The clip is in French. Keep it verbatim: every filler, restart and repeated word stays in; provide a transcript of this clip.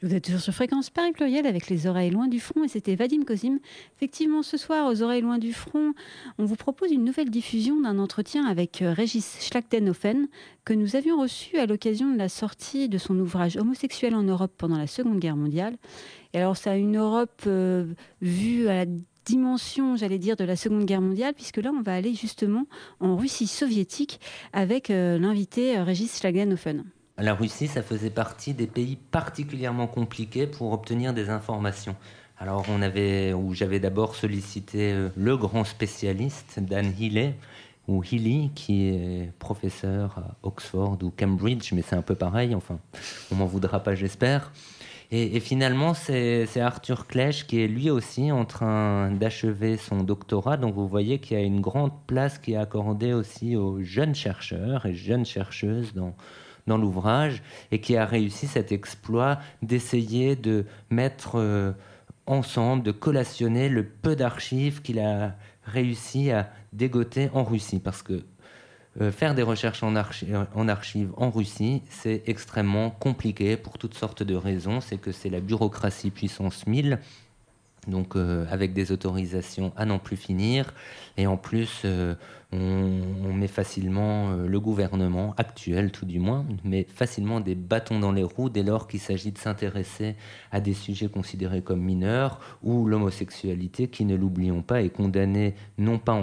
Vous êtes toujours sur Fréquence Paris Pluriel avec les oreilles loin du front et c'était Vadim Kozim. Effectivement, ce soir, aux oreilles loin du front, on vous propose une nouvelle diffusion d'un entretien avec euh, Régis Schlachtenhofen que nous avions reçu à l'occasion de la sortie de son ouvrage Homosexuel en Europe pendant la Seconde Guerre mondiale. Et alors, c'est une Europe euh, vue à la dimension, j'allais dire, de la Seconde Guerre mondiale, puisque là, on va aller justement en Russie soviétique avec euh, l'invité euh, Régis Schlachtenhofen. La Russie, ça faisait partie des pays particulièrement compliqués pour obtenir des informations. Alors, on avait, où j'avais d'abord sollicité le grand spécialiste, Dan Healy, ou Healy, qui est professeur à Oxford ou Cambridge, mais c'est un peu pareil, enfin, on m'en voudra pas, j'espère. Et, et finalement, c'est, c'est Arthur Klech qui est lui aussi en train d'achever son doctorat. Donc, vous voyez qu'il y a une grande place qui est accordée aussi aux jeunes chercheurs et jeunes chercheuses dans dans l'ouvrage, et qui a réussi cet exploit d'essayer de mettre euh, ensemble, de collationner le peu d'archives qu'il a réussi à dégoter en Russie. Parce que euh, faire des recherches en, archi- en archives en Russie, c'est extrêmement compliqué pour toutes sortes de raisons. C'est que c'est la bureaucratie puissance mille, donc euh, avec des autorisations à n'en plus finir, et en plus euh, on, on met facilement euh, le gouvernement actuel tout du moins, met facilement des bâtons dans les roues dès lors qu'il s'agit de s'intéresser à des sujets considérés comme mineurs, ou l'homosexualité qui, ne l'oublions pas, est condamnée non pas en